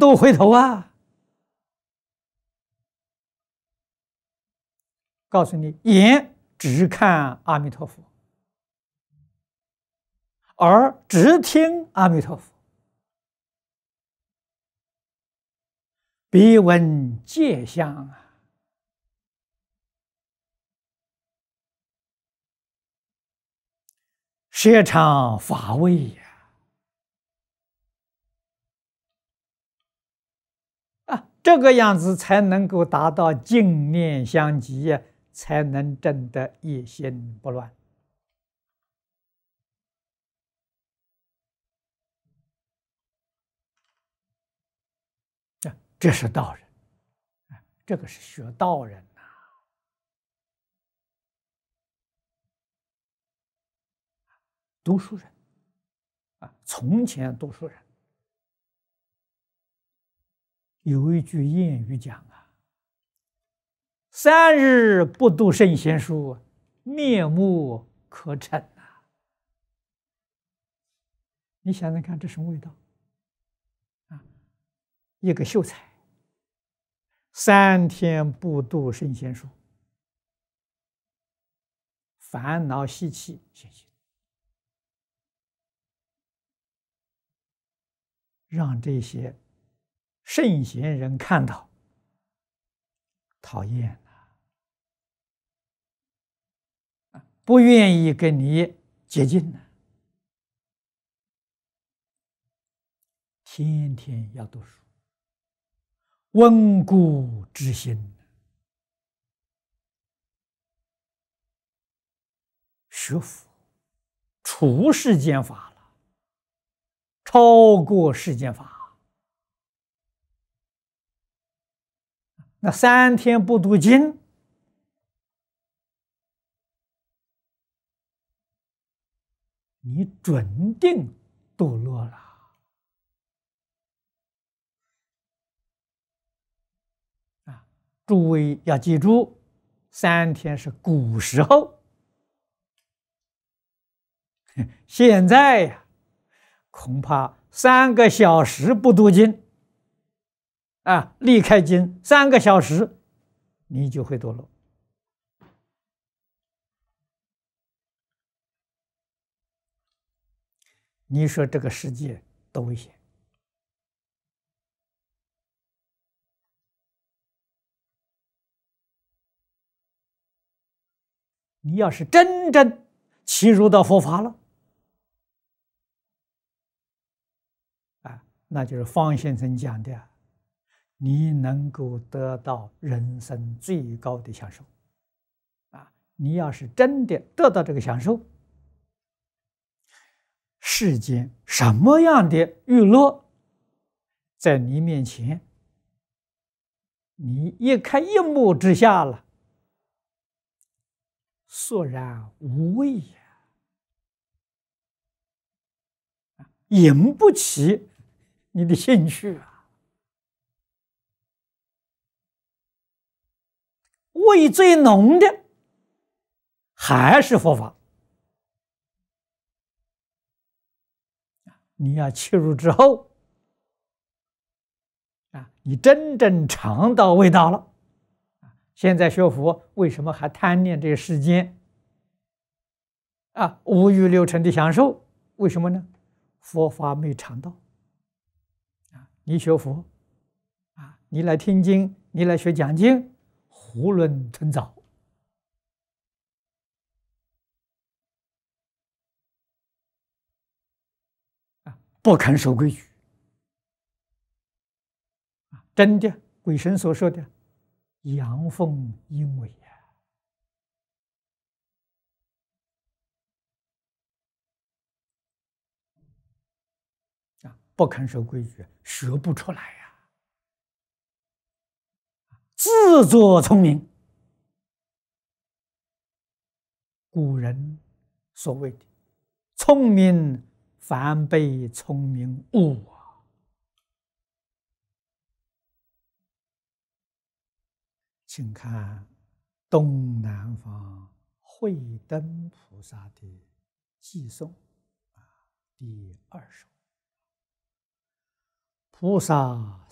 都回头啊！告诉你，眼只看阿弥陀佛，耳只听阿弥陀佛，鼻闻界相啊，舌尝法味呀！这个样子才能够达到净念相继呀，才能证得一心不乱。这是道人，这个是学道人呐。读书人从前读书人有一句谚语讲3日不读圣贤书，面目可憎啊！你想想看，这什么味道一个秀才3天不读圣贤书，烦恼习气现行，让这些圣贤人看到，讨厌不愿意跟你接近呢。天天要读书，温故知新，学佛出世间法了，超过世间法。那3天不读经，你准定堕落了。诸位要记住，3天是古时候，现在呀，恐怕3个小时不读经，离开经3个小时，你就会堕落。你说这个世界多危险！你要是真正契入到佛法了，那就是方先生讲的，你能够得到人生最高的享受。你要是真的得到这个享受，世间什么样的娱乐，在你面前，你一看一目之下了，索然无味呀，引不起你的兴趣啊。味最浓的还是佛法。你要切入之后，你真正尝到味道了。现在学佛为什么还贪恋这个世间五欲六尘的享受？为什么呢？佛法没尝到。你学佛你来听经，你来学讲经，囫囵吞枣，不肯守规矩，真的鬼神所说的阳奉阴违不肯守规矩，学不出来呀。自作聪明，古人所谓的聪明反被聪明误请看东南方慧灯菩萨的偈颂第2首。菩萨